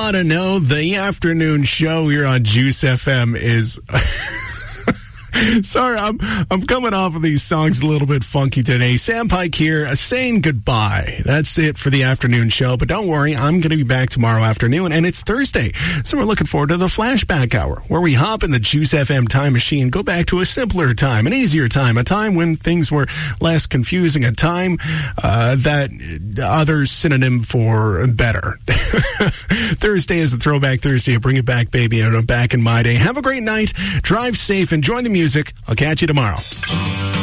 ought to know the afternoon show here on Juice FM is... Sorry, I'm coming off of these songs a little bit funky today. Sam Pike here, saying goodbye. That's it for the afternoon show. But don't worry, I'm going to be back tomorrow afternoon, and it's Thursday. So we're looking forward to the Flashback Hour, where we hop in the Juice FM time machine, go back to a simpler time, an easier time, a time when things were less confusing, a time that others synonym for better. Thursday is the Throwback Thursday. Bring it back, baby. And I'm back in my day. Have a great night. Drive safe. Enjoy the music. I'll catch you tomorrow.